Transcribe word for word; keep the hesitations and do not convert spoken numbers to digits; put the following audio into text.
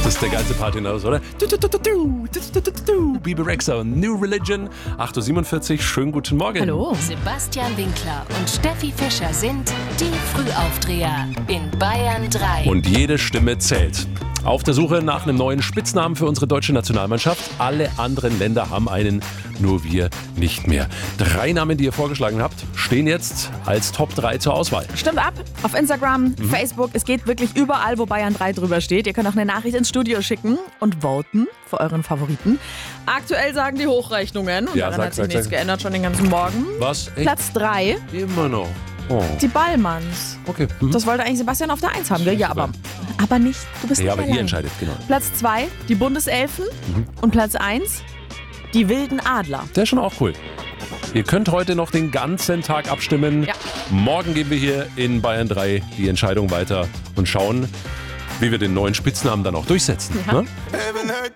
Das ist der geilste Party-Nervous, oder? Bebe Rexha und New Religion. acht Uhr siebenundvierzig, schönen guten Morgen. Hallo. Sebastian Winkler und Steffi Fischer sind die Frühaufdreher in Bayern drei. Und jede Stimme zählt. Auf der Suche nach einem neuen Spitznamen für unsere deutsche Nationalmannschaft. Alle anderen Länder haben einen, nur wir nicht mehr. Drei Namen, die ihr vorgeschlagen habt, stehen jetzt als Top drei zur Auswahl. Stimmt ab. Auf Instagram, mhm. Facebook. Es geht wirklich überall, wo Bayern drei drüber steht. Ihr könnt auch eine Nachricht ins Studio schicken und voten für euren Favoriten. Aktuell sagen die Hochrechnungen, und Ja, daran sag, hat sich sag, nichts sag. geändert, schon den ganzen Morgen. Was? Echt? Platz drei, Immer noch. Oh. die Ballmanns. Okay. Mhm. Das wollte eigentlich Sebastian auf der eins haben, gell? Ja, aber, aber nicht. Du bist Ja, nicht aber allein. ihr entscheidet, genau. Platz zwei, die Bundeselfen. Mhm. Und Platz eins, die wilden Adler. Der ist schon auch cool. Ihr könnt heute noch den ganzen Tag abstimmen. Ja. Morgen geben wir hier in Bayern drei die Entscheidung weiter und schauen, wie wir den neuen Spitznamen dann auch durchsetzen. Ja. Ne?